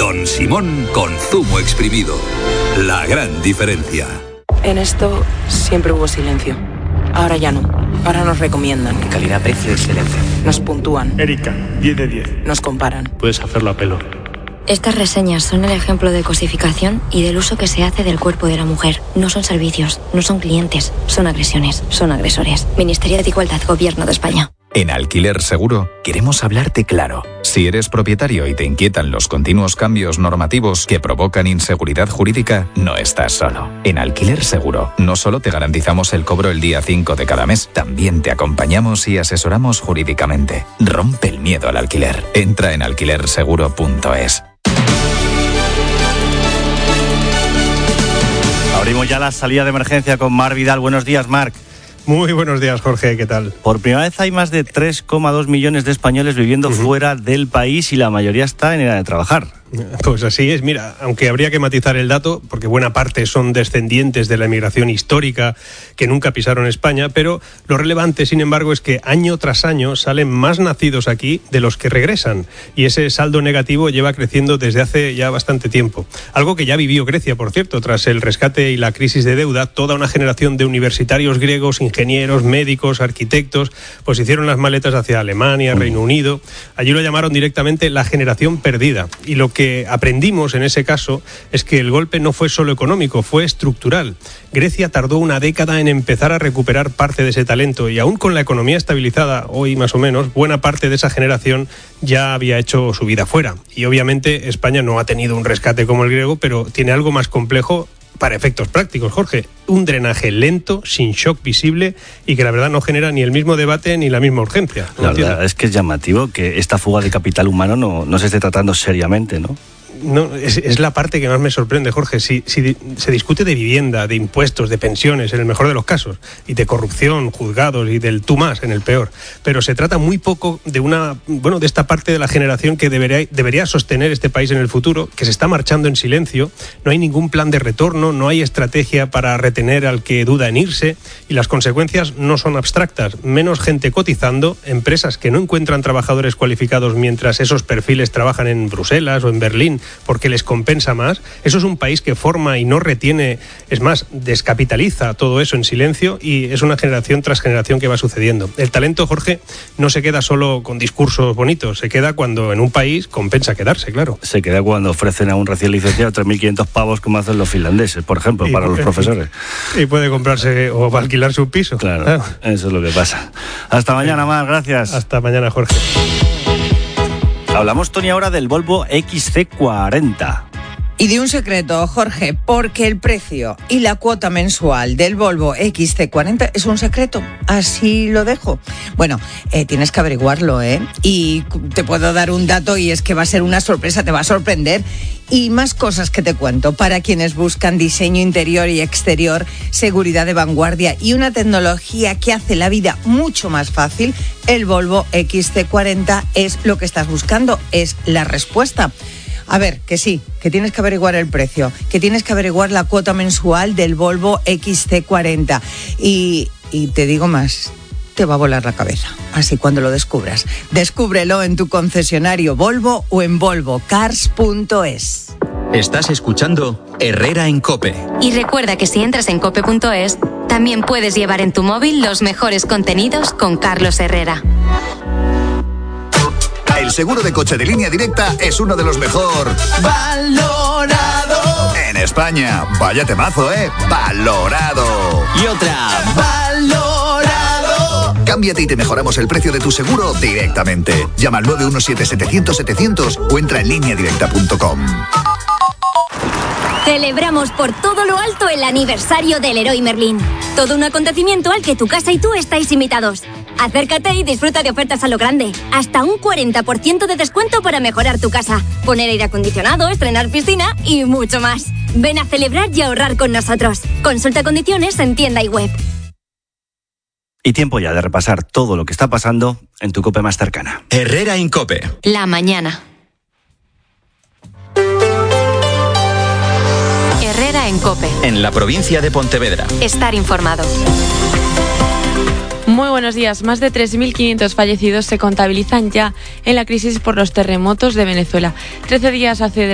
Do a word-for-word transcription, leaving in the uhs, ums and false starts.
Don Simón con zumo exprimido. La gran diferencia. En esto siempre hubo silencio. Ahora ya no. Ahora nos recomiendan. Calidad-precio, excelencia. Nos puntúan. Erika, diez de diez. Nos comparan. Puedes hacerlo a pelo. Estas reseñas son el ejemplo de cosificación y del uso que se hace del cuerpo de la mujer. No son servicios, no son clientes, son agresiones, son agresores. Ministerio de Igualdad, Gobierno de España. En Alquiler Seguro queremos hablarte claro. Si eres propietario y te inquietan los continuos cambios normativos que provocan inseguridad jurídica, no estás solo. En Alquiler Seguro no solo te garantizamos el cobro el día cinco de cada mes, también te acompañamos y asesoramos jurídicamente. Rompe el miedo al alquiler. Entra en alquiler seguro punto es. Abrimos ya la salida de emergencia con Marc Vidal. Buenos días, Marc. Muy buenos días, Jorge, ¿qué tal? Por primera vez hay más de tres coma dos millones de españoles viviendo uh-huh. fuera del país y la mayoría está en edad de trabajar. Pues así es, mira, aunque habría que matizar el dato, porque buena parte son descendientes de la emigración histórica que nunca pisaron España, pero lo relevante, sin embargo, es que año tras año salen más nacidos aquí de los que regresan, y ese saldo negativo lleva creciendo desde hace ya bastante tiempo. Algo que ya vivió Grecia, por cierto, tras el rescate y la crisis de deuda. Toda una generación de universitarios griegos, ingenieros, médicos, arquitectos, pues hicieron las maletas hacia Alemania, Reino Unido. Allí lo llamaron directamente la generación perdida, y lo que aprendimos en ese caso es que el golpe no fue solo económico, fue estructural. Grecia tardó una década en empezar a recuperar parte de ese talento, y aún con la economía estabilizada hoy más o menos, buena parte de esa generación ya había hecho su vida fuera. Y obviamente España no ha tenido un rescate como el griego, pero tiene algo más complejo para efectos prácticos, Jorge. Un drenaje lento, sin shock visible, y que la verdad no genera ni el mismo debate ni la misma urgencia. ¿No? La verdad es que es llamativo que esta fuga de capital humano no, no se esté tratando seriamente, ¿no? No, es, es la parte que más me sorprende, Jorge. Si, si se discute de vivienda, de impuestos, de pensiones, en el mejor de los casos, y de corrupción, juzgados y del tú más, en el peor, pero se trata muy poco de una, bueno, de esta parte de la generación que debería, debería sostener este país en el futuro, que se está marchando en silencio. No hay ningún plan de retorno, no hay estrategia para retener al que duda en irse, y las consecuencias no son abstractas. Menos gente cotizando, empresas que no encuentran trabajadores cualificados mientras esos perfiles trabajan en Bruselas o en Berlín, porque les compensa más. Eso es un país que forma y no retiene, es más, descapitaliza todo eso en silencio, y es una generación tras generación que va sucediendo. El talento, Jorge, no se queda solo con discursos bonitos, se queda cuando en un país compensa quedarse, claro. Se queda cuando ofrecen a un recién licenciado tres mil quinientos pavos, como hacen los finlandeses, por ejemplo, y, para los profesores. Y puede comprarse o alquilarse un piso. Claro, claro, eso es lo que pasa. Hasta mañana, Mar, gracias. Hasta mañana, Jorge. Hablamos, Tony, ahora del Volvo equis ce cuarenta. Y de un secreto, Jorge, porque el precio y la cuota mensual del Volvo equis ce cuarenta es un secreto. Así lo dejo. Bueno, eh, tienes que averiguarlo, ¿eh? Y te puedo dar un dato, y es que va a ser una sorpresa, te va a sorprender. Y más cosas que te cuento para quienes buscan diseño interior y exterior, seguridad de vanguardia y una tecnología que hace la vida mucho más fácil. El Volvo equis ce cuarenta es lo que estás buscando, es la respuesta. A ver, que sí, que tienes que averiguar el precio, que tienes que averiguar la cuota mensual del Volvo equis ce cuarenta. Y, y te digo más, te va a volar la cabeza. Así cuando lo descubras. Descúbrelo en tu concesionario Volvo o en volvo cars punto es. Estás escuchando Herrera en COPE. Y recuerda que si entras en cope punto es, también puedes llevar en tu móvil los mejores contenidos con Carlos Herrera. El seguro de coche de Línea Directa es uno de los mejor valorado en España. Vaya temazo, ¿eh? Valorado. Y otra, valorado. Cámbiate y te mejoramos el precio de tu seguro directamente. Llama al nueve uno siete, setecientos, setecientos o entra en línea directa punto com. Celebramos por todo lo alto el aniversario del Leroy Merlin. Todo un acontecimiento al que tu casa y tú estáis invitados. Acércate y disfruta de ofertas a lo grande. Hasta un cuarenta por ciento de descuento para mejorar tu casa, poner aire acondicionado, estrenar piscina y mucho más. Ven a celebrar y ahorrar con nosotros. Consulta condiciones en tienda y web. Y tiempo ya de repasar todo lo que está pasando en tu COPE más cercana. Herrera en COPE. La mañana. Herrera en COPE. En la provincia de Pontevedra. Estar informado. Muy buenos días. Más de tres mil quinientos fallecidos se contabilizan ya en la crisis por los terremotos de Venezuela. Trece días hace